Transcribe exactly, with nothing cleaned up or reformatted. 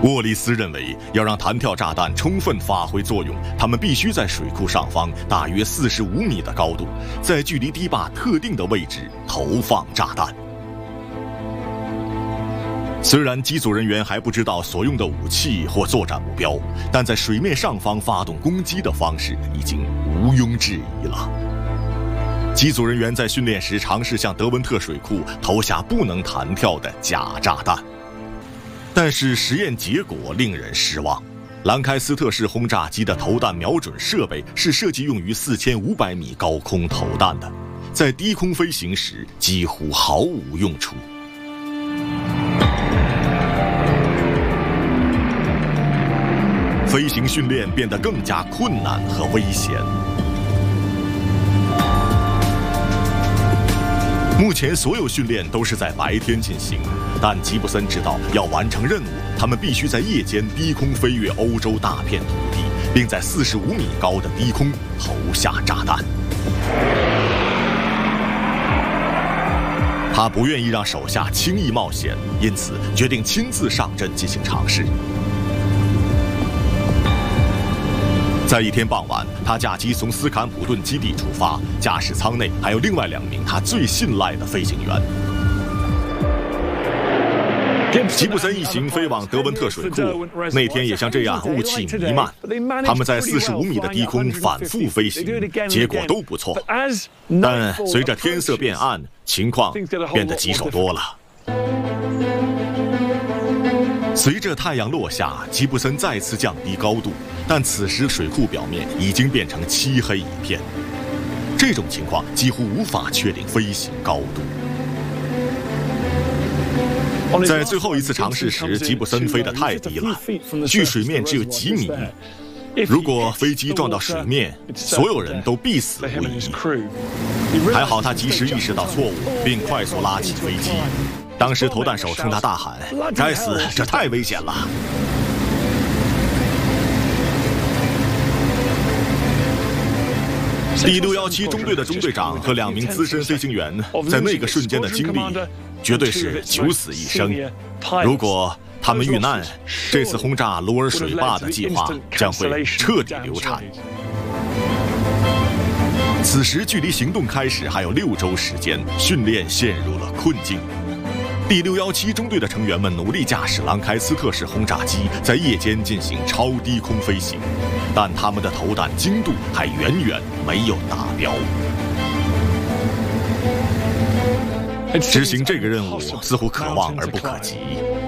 沃利斯认为，要让弹跳炸弹充分发挥作用，他们必须在水库上方大约四十五米的高度，在距离堤坝特定的位置投放炸弹。虽然机组人员还不知道所用的武器或作战目标，但在水面上方发动攻击的方式已经毋庸置疑了。机组人员在训练时尝试向德文特水库投下不能弹跳的假炸弹。但是实验结果令人失望，兰开斯特式轰炸机的投弹瞄准设备是设计用于四千五百米高空投弹的，在低空飞行时几乎毫无用处。飞行训练变得更加困难和危险。目前所有训练都是在白天进行，但吉布森知道要完成任务，他们必须在夜间低空飞越欧洲大片土地，并在四十五米高的低空投下炸弹。他不愿意让手下轻易冒险，因此决定亲自上阵进行尝试。在一天傍晚，他驾机从斯坎普顿基地出发，驾驶舱内还有另外两名他最信赖的飞行员。吉布森一行飞往德文特水库，那天也像这样雾气弥漫。他们在四十五米的低空反复飞行，结果都不错。但随着天色变暗，情况变得棘手多了。随着太阳落下，吉布森再次降低高度，但此时水库表面已经变成漆黑一片。这种情况几乎无法确定飞行高度。在最后一次尝试时，吉布森飞得太低了，距水面只有几米。如果飞机撞到水面，所有人都必死无疑。还好他及时意识到错误，并快速拉起飞机。当时投弹手冲他大喊：“该死，这太危险了！”第六一七中队的中队长和两名资深飞行员在那个瞬间的经历，绝对是九死一生。如果他们遇难，这次轰炸鲁尔水坝的计划将会彻底流产。此时距离行动开始还有六周时间，训练陷入了困境。第六一七中队的成员们努力驾驶兰开斯特式轰炸机在夜间进行超低空飞行，但他们的投弹精度还远远没有达标。执行这个任务似乎可望而不可及。